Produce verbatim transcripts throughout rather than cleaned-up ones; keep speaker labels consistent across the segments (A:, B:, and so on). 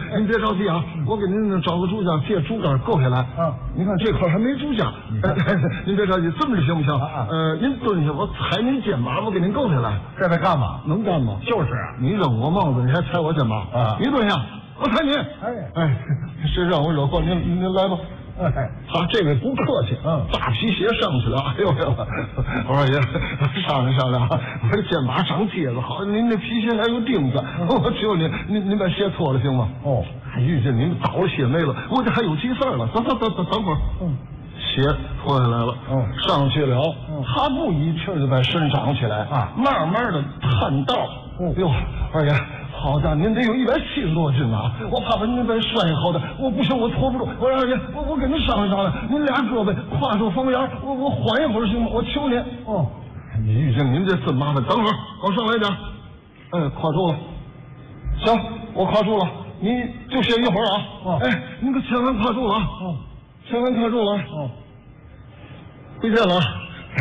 A: 您别着急啊，我给您找个猪家借竹竿够下来。啊，您看这块还没猪家，您别着急，这么着行不行？呃，您蹲下，我踩您肩膀，我给您够下来。
B: 这在干嘛？
A: 能干吗？
B: 就是啊，
A: 你扔我帽子，你还踩我肩膀啊？你蹲下，我踩你。哎哎，谁让我惹祸？您您来吧。哎，他这位不客气，嗯，大皮鞋上去了，哎呦呦！我说爷，商量商量，我这肩膀长疖子，好，您这皮鞋还有钉子，我求您，您您把鞋脱了行吗？哦，哎，遇见您倒了鞋没了，我这还有急事儿了，等等等等等会儿，嗯，鞋脱下来了，嗯，上去了，嗯，他不一气就把身长起来啊，慢慢的探道，哎呦，二爷。好的，您得有一百七十多斤啊！我怕把您被摔好的，我不行，我拖不住。我二爷，我我跟您商量商量，您俩胳膊挎住房檐，我我缓一会儿行吗？我求您。哦，你遇见您这真麻烦，等会儿往上来点。哎，挎住了，行，我挎住了，你就歇一会儿啊。哦，哎，您可千万挎住了啊！哦，千万挎住了。哦，回见了啊。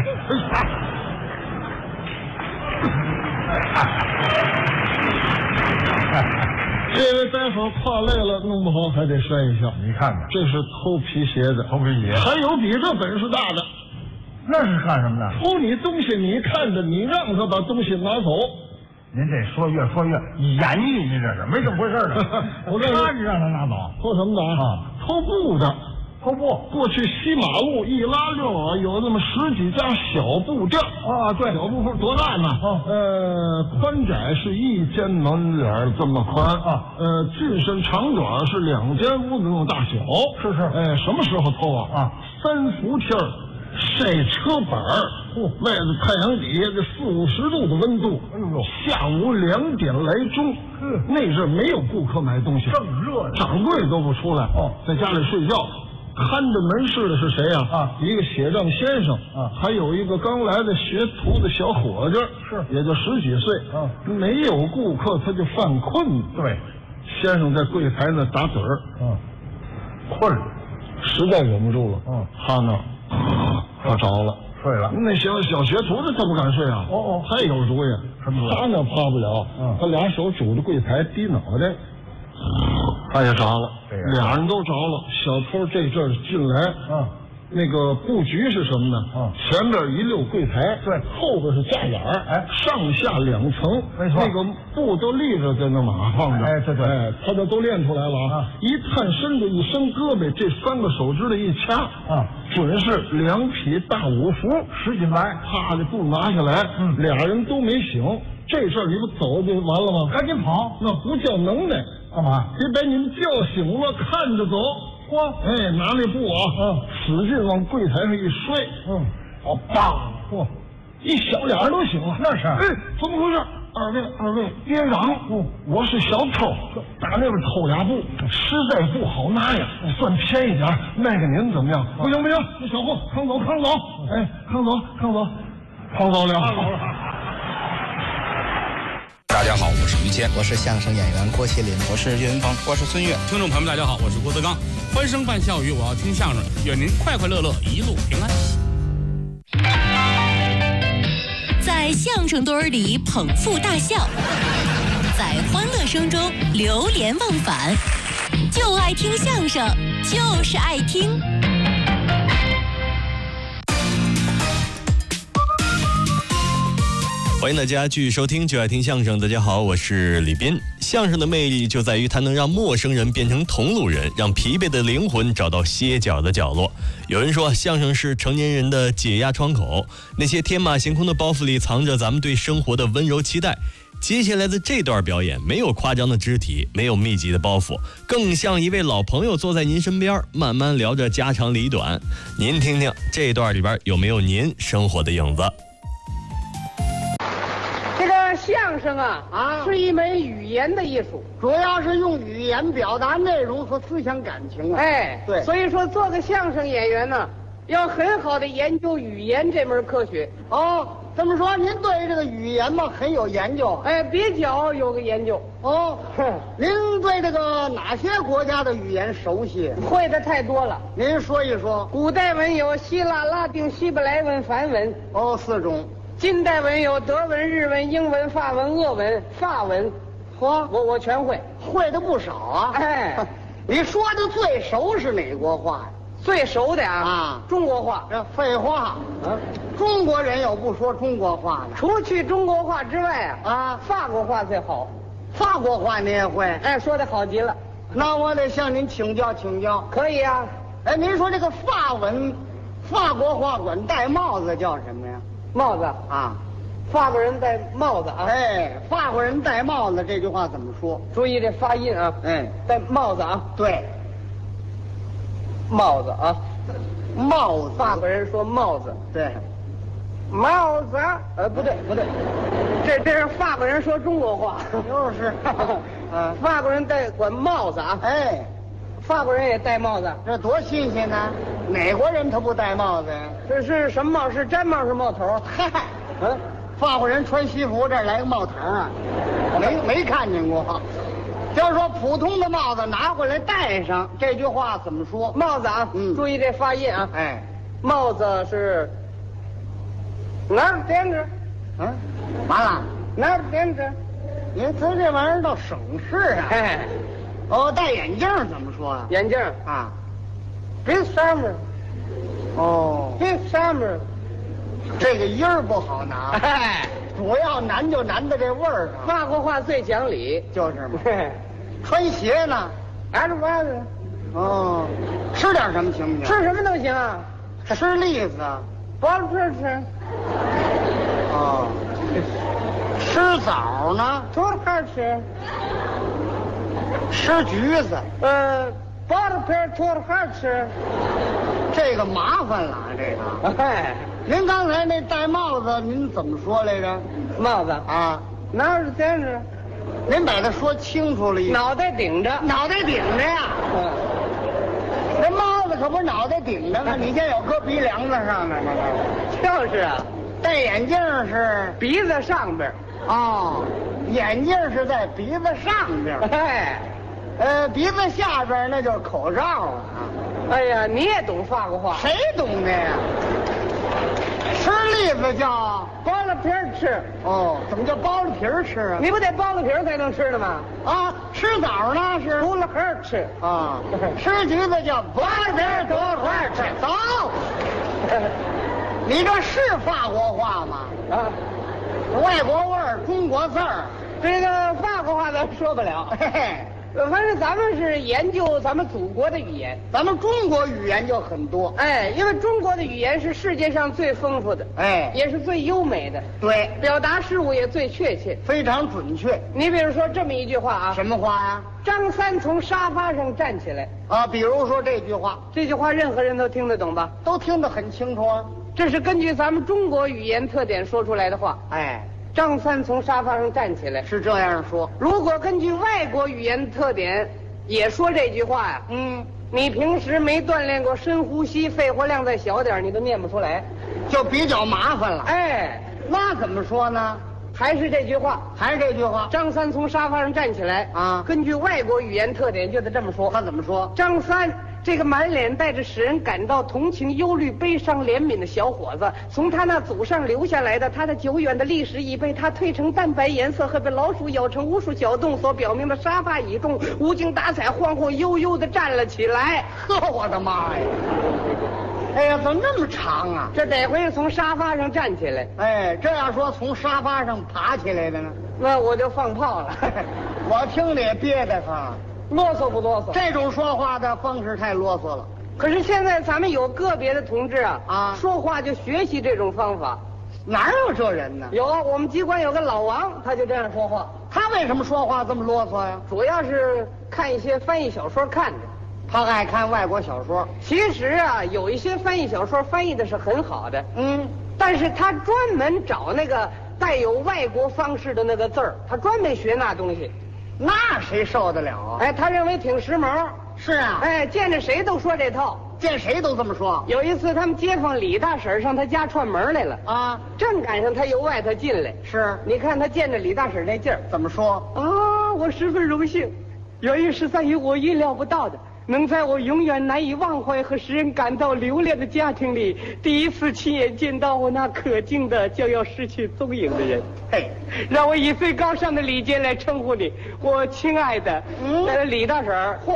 A: 这位待会儿跨累了，弄不好还得摔一下。
B: 你看看，
A: 这是偷皮鞋的，
B: 偷皮鞋，
A: 还有比这本事大的。
B: 那是干什么的？
A: 偷你东西，你看着，你让他把东西拿走。
B: 您这说越说越严厉，您这是没这么回事的。我跟他是让他拿走，
A: 偷什么的啊？偷布的。
B: 偷布，
A: 过去西马路一拉溜啊，有那么十几家小布店
B: 啊，对，
A: 小布铺多大呢？哦，呃，宽窄是一间门脸这么宽啊，呃，进深长短是两间屋子那种大小。
B: 是是，
A: 哎，什么时候偷啊？啊，三伏天儿晒车板儿，哦，外头太阳底下这四五十度的温度，哎呦，下午两点来钟，嗯，那阵儿没有顾客买东西，
B: 正热，
A: 掌柜都不出来，哦，在家里睡觉。看着门市的是谁呀？啊，一个写账先生啊，还有一个刚来的学徒的小伙计，是，也就十几岁。啊，没有顾客他就犯困。对，先生在柜台那打盹儿。嗯，困了，实在忍不住了。嗯，他呢，他着了，睡了。那小小学徒子他不敢睡啊。哦哦，他也有主意。什么主意？他那趴不了。嗯，他俩手拄着柜台，低脑袋。他也着了，俩人都着了。小偷这阵儿进来，嗯，那个布局是什么呢？嗯，前边一溜柜台，对，后边是架眼儿，哎，上下两层，没错，那个布都立着在那码放着，哎，对对，哎，他这都练出来了啊！一探身子，一伸胳膊，这三个手指头一掐，啊，准是两匹大五福，十斤来，啪的布拿下来，嗯，俩人都没醒。这事儿你不走就完了吗？赶紧跑，那不叫能耐。干嘛？别把你们叫醒了，看着走。嚯！哎，拿那布啊，嗯，使劲往柜台上一摔，嗯，哦，梆！嚯，一小俩人都醒了。那是。哎，怎么回事？二位，二位别嚷！嗯，我是小偷，打那边偷俩布，实在不好拿呀，算便宜点，卖给您怎么样？不行不行，这小货扛走扛走！哎，扛走扛走，扛走了。扛走了。
C: 大家好，我是于谦，
D: 我是相声演员郭麒麟，
E: 我是岳云鹏，
F: 我是孙越。听众朋友们，大家好，我是郭德纲。欢声伴笑语，我要听相声，愿您快快乐乐，一路平安。
G: 在相声堆里捧腹大笑，在欢乐声中流连忘返，就爱听相声，就是爱听。
H: 欢迎大家继续收听就爱听相声。大家好，我是李斌。相声的魅力就在于它能让陌生人变成同路人，让疲惫的灵魂找到歇脚的角落。有人说相声是成年人的解压窗口，那些天马行空的包袱里藏着咱们对生活的温柔期待。接下来的这段表演没有夸张的肢体，没有密集的包袱，更像一位老朋友坐在您身边，慢慢聊着家长里短。您听听这段里边有没有您生活的影子？
I: 相声啊啊，是一门语言的艺术，
J: 主要是用语言表达内容和思想感情啊。
I: 哎，对，所以说做个相声演员呢，要很好的研究语言这门科学。
J: 哦，这么说您对这个语言嘛很有研究？
I: 哎，比较有个研究。
J: 哦，您对这个哪些国家的语言熟悉？
I: 会的太多了。
J: 您说一说。
I: 古代文有希腊、拉丁、希伯来文、梵文。
J: 哦，四种。
I: 近代文有德文、日文、英文、法文、俄文、法文。 嚯，我我全会，
J: 会的不少啊。
I: 哎，
J: 你说的最熟是哪国话呀？
I: 最熟的啊
J: 啊
I: 中国话。
J: 这废话，
I: 啊，
J: 中国人有不说中国话的
I: 除去中国话之外啊，
J: 啊？
I: 法国话最好。
J: 法国话你也会？
I: 哎，说的好极了。
J: 那我得向您请教请教。
I: 可以啊。
J: 哎，您说这个法文，法国话管戴帽子叫什么呀？
I: 帽子，
J: 啊，
I: 法国人戴帽子啊。
J: 哎，法国人戴帽子这句话怎么说？
I: 注意这发音啊。
J: 哎，
I: 戴帽子啊，
J: 对，
I: 帽子啊。
J: 帽子。
I: 法国人说帽子，
J: 对，
I: 帽子。呃，不对不对，这这是法国人说中国话。
J: 就是，嗯，
I: 法国人戴管帽子啊。
J: 哎，
I: 法国人也戴帽子。
J: 这多新鲜呢！哪国人他不戴帽子呀？
I: 这是什么帽？是毡帽是帽头？
J: 嗨，
I: 嗯，
J: 法国人穿西服，这儿来个帽头啊，没没看见过。就是说，普通的帽子拿回来戴上，这句话怎么说？
I: 帽子啊，
J: 嗯
I: 注意这发音啊。
J: 哎，
I: 帽子是哪儿点着？
J: 嗯，完了，
I: 哪儿点着？
J: 你咱这玩意儿倒省事啊。
I: 哎，
J: 哦，戴眼镜怎么说啊？
I: 眼镜
J: 啊，
I: ，big summer，
J: 哦，
I: big summer，
J: 这个音儿不好拿，
I: 哎，
J: 主要难就难在这味儿上。
I: 法国话最讲理。
J: 就是嘛。
I: 嘿，
J: 穿鞋呢？
I: 挨着袜子，
J: 哦，吃点什么行不行？
I: 吃什么都行啊，
J: 吃栗子啊。
I: 包着吃吃，
J: 哦，吃枣呢？
I: 多块吃，
J: 吃橘子，
I: 呃，包着皮多块吃。
J: 这个麻烦了，这个。
I: 哎，
J: 您刚才那戴帽子，您怎么说来着？
I: 帽子
J: 啊，
I: 哪儿点着？
J: 您把它说清楚了一点。
I: 脑袋顶着。
J: 脑袋顶着呀。
I: 嗯，
J: 这帽子可不是脑袋顶着吗？你现在有搁鼻梁子上面吗？
I: 就是啊，
J: 戴眼镜是
I: 鼻子上边儿。
J: 哦，眼镜是在鼻子上边，
I: 哎，
J: 呃，鼻子下边那就是口罩啊。
I: 哎呀，你也懂法国话？
J: 谁懂的呀？吃栗子叫
I: 剥了皮儿吃，
J: 哦，怎么叫剥了皮儿吃啊？
I: 你不得剥了皮儿才能吃的吗？
J: 啊，吃枣呢是
I: 剥了核儿吃。
J: 啊，吃橘子叫剥了皮儿多块吃。走，你这是法国话吗？
I: 啊，
J: 外国味儿，中国字儿。
I: 这个法国话咱说不了，
J: 嘿嘿，
I: 反正咱们是研究咱们祖国的语言。
J: 咱们中国语言就很多。
I: 哎，因为中国的语言是世界上最丰富的，
J: 哎，
I: 也是最优美的，
J: 对，
I: 表达事物也最确切。
J: 非常准确。
I: 你比如说这么一句话啊，
J: 什么话呀？
I: 张三从沙发上站起来，
J: 啊，比如说这句话，
I: 这句话任何人都听得懂吧？
J: 都听得很清楚啊。
I: 这是根据咱们中国语言特点说出来的话。
J: 哎，
I: 张三从沙发上站起来，
J: 是这样说。
I: 如果根据外国语言特点也说这句话呀，
J: 嗯，
I: 你平时没锻炼过深呼吸，肺活量再小点，你都念不出来。
J: 就比较麻烦了。
I: 哎，
J: 那怎么说呢？
I: 还是这句话，
J: 还是这句话。
I: 张三从沙发上站起来
J: 啊
I: 根据外国语言特点就得这么说。
J: 他怎么说？
I: 张三这个满脸带着使人感到同情、忧虑、悲伤、怜悯的小伙子，从他那祖上留下来的他的久远的历史，已被他褪成淡白颜色和被老鼠咬成无数小洞所表明的沙发椅中，无精打采、晃晃悠悠地站了起来。
J: 呵，我的妈呀！哎呀，怎么那么长啊？
I: 这得回是从沙发上站起来，
J: 哎，这样说从沙发上爬起来的呢？
I: 那我就放炮了。
J: 我听着也憋得慌。
I: 啰嗦不啰嗦？
J: 这种说话的方式太啰嗦了。
I: 可是现在咱们有个别的同志啊，
J: 啊
I: 说话就学习这种方法。
J: 哪有这人呢？
I: 有，我们机关有个老王，他就这样说话。
J: 他为什么说话这么啰嗦呀？
I: 主要是看一些翻译小说看的。
J: 他爱看外国小说。
I: 其实啊，有一些翻译小说翻译的是很好的，
J: 嗯，
I: 但是他专门找那个带有外国方式的那个字儿，他专门学那东西。
J: 那谁受得了啊？
I: 哎，他认为挺时髦。
J: 是啊，
I: 哎，见着谁都说这套。
J: 见谁都这么说
I: 有一次，他们街坊李大婶上他家串门来了，
J: 啊。
I: 正赶上他由外头进来。
J: 是，
I: 你看他见着李大婶那劲儿
J: 怎么说？
I: 啊！我十分荣幸，原因是在于我意料不到的。 能在我永远难以忘怀和使人感到留恋的家庭里，第一次亲眼见到我那可敬的将要失去踪影的人。嘿，让我以最高尚的礼节来称呼你，我亲爱的，嗯，李大婶儿。